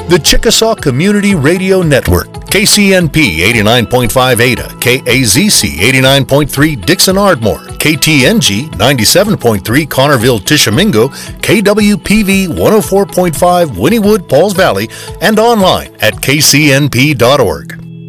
The Chickasaw Community Radio Network, KCNP 89.5 Ada, KAZC 89.3 Dixon Ardmore, KTNG 97.3 Connerville Tishomingo, KWPV 104.5 Wynnewood Pauls Valley, and online at kcnp.org.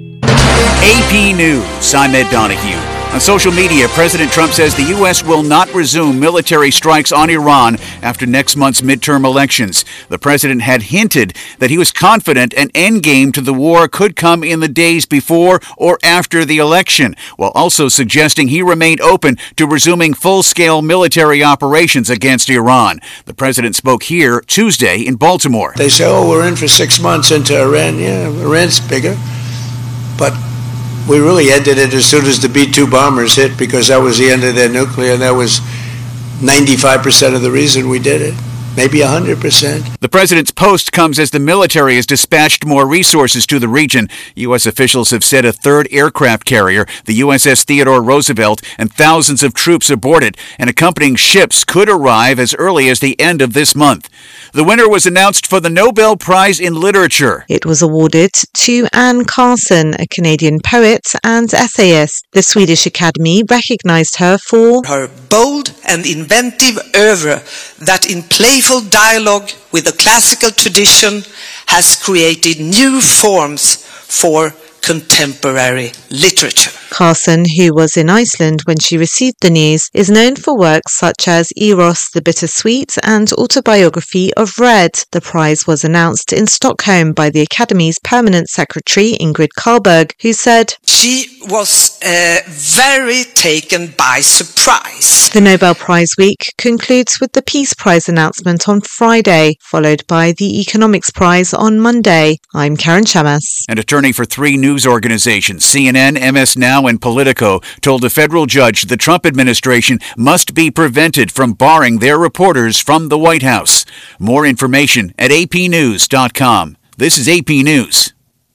AP News, I'm Ed Donahue. On social media, President Trump says the U.S. will not resume military strikes on Iran after next month's midterm elections. The president had hinted that he was confident an endgame to the war could come in the days before or after the election, while also suggesting he remained open to resuming full-scale military operations against Iran. The president spoke here Tuesday in Baltimore. They say, we're in for 6 months into Iran. Yeah, Iran's bigger. But we really ended it as soon as the B-2 bombers hit, because that was the end of their nuclear, and that was 95% of the reason we did it. Maybe 100%. The president's post comes as the military has dispatched more resources to the region. U.S. officials have said a third aircraft carrier, the USS Theodore Roosevelt, and thousands of troops aboard it and accompanying ships could arrive as early as the end of this month. The winner was announced for the Nobel Prize in Literature. It was awarded to Anne Carson, a Canadian poet and essayist. The Swedish Academy recognized her for her bold and inventive oeuvre that in playful dialogue with the classical tradition has created new forms for contemporary literature. Carson, who was in Iceland when she received the news, is known for works such as Eros the Bittersweet and Autobiography of Red. The prize was announced in Stockholm by the Academy's permanent secretary, Ingrid Carlberg, who said, "She was very taken by surprise." The Nobel Prize week concludes with the Peace Prize announcement on Friday, followed by the Economics Prize on Monday. I'm Karen Chamas. An attorney for 3 news organizations, CNN, MS Now, and Politico, told a federal judge the Trump administration must be prevented from barring their reporters from the White House. More information at apnews.com. This is AP News.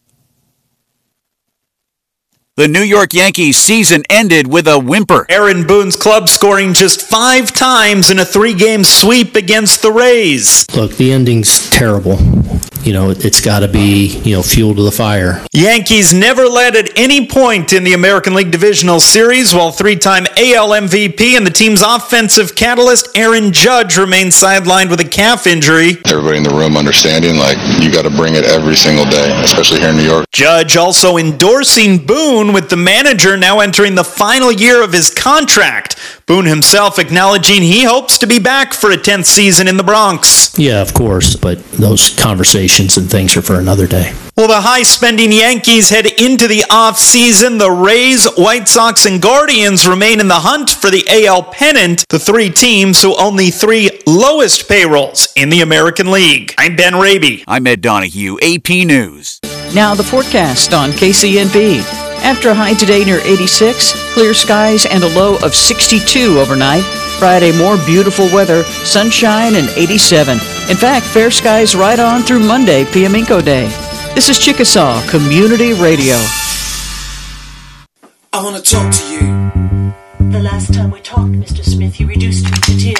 The New York Yankees season ended with a whimper. Aaron Boone's club scoring just 5 times in a 3-game sweep against the Rays. Look, the ending's terrible. It's got to be, fuel to the fire. Yankees never led at any point in the American League Divisional Series, while 3-time AL MVP and the team's offensive catalyst, Aaron Judge, remains sidelined with a calf injury. Everybody in the room understanding, you got to bring it every single day, especially here in New York. Judge also endorsing Boone, with the manager now entering the final year of his contract. Boone himself acknowledging he hopes to be back for a 10th season in the Bronx. Yeah, of course, but those conversations and things are for another day. Well, the high-spending Yankees head into the off-season. The Rays, White Sox, and Guardians remain in the hunt for the AL pennant, the 3 teams who own the 3 lowest payrolls in the American League. I'm Ben Raby. I'm Ed Donahue, AP News. Now the forecast on KCNP. After a high today near 86, clear skies and a low of 62 overnight. Friday, more beautiful weather, sunshine and 87. In fact, fair skies right on through Monday, Piamico Day. This is Chickasaw Community Radio. I want to talk to you. The last time we talked, Mr. Smith, you reduced me to tears.